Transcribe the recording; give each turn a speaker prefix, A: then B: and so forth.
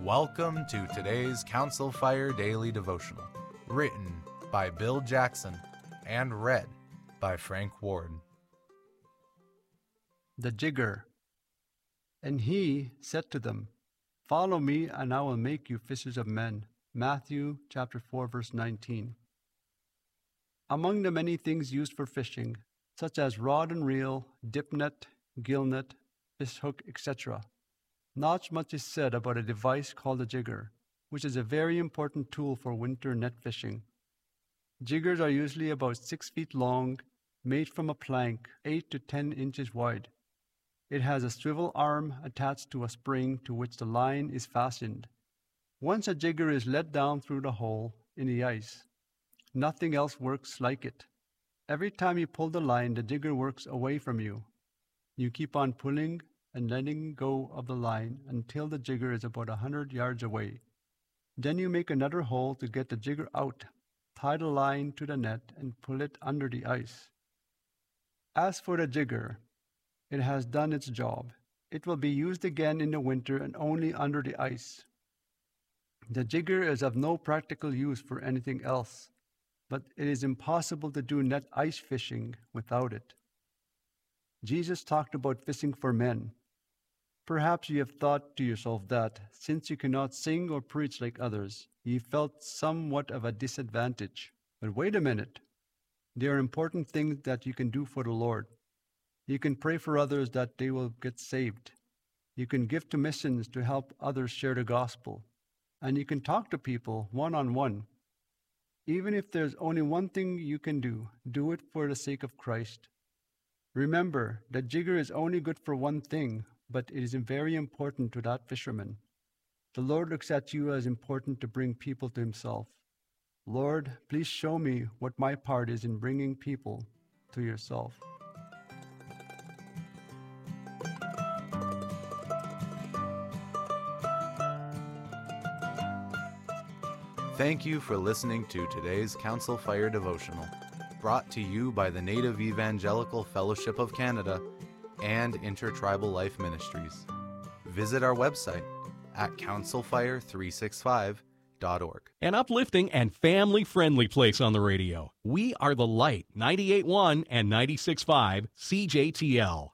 A: Welcome to today's Council Fire Daily Devotional, written by Bill Jackson and read by Frank Ward.
B: The Jigger. And he said to them, "Follow me, and I will make you fishers of men." Matthew chapter 4, verse 19. Among the many things used for fishing, such as rod and reel, dip net, gill net, fish hook, etc., not much is said about a device called a jigger, which is a very important tool for winter net fishing. Jiggers are usually about 6 feet long, made from a plank 8 to 10 inches wide. It has a swivel arm attached to a spring to which the line is fastened. Once a jigger is let down through the hole in the ice, nothing else works like it. Every time you pull the line, the jigger works away from you. You keep on pulling and letting go of the line until the jigger is about 100 yards away. Then you make another hole to get the jigger out, tie the line to the net, and pull it under the ice. As for the jigger, it has done its job. It will be used again in the winter and only under the ice. The jigger is of no practical use for anything else, but it is impossible to do net ice fishing without it. Jesus talked about fishing for men. Perhaps you have thought to yourself that, since you cannot sing or preach like others, you felt somewhat of a disadvantage. But wait a minute. There are important things that you can do for the Lord. You can pray for others that they will get saved. You can give to missions to help others share the gospel. And you can talk to people one-on-one. Even if there's only one thing you can do it for the sake of Christ. Remember, the jigger is only good for one thing, but it is very important to that fisherman. The Lord looks at you as important to bring people to Himself. Lord, please show me what my part is in bringing people to yourself.
A: Thank you for listening to today's Council Fire Devotional, brought to you by the Native Evangelical Fellowship of Canada and Intertribal Life Ministries. Visit our website at councilfire365.org.
C: An uplifting and family-friendly place on the radio. We are the Light, 98.1 and 96.5 CJTL.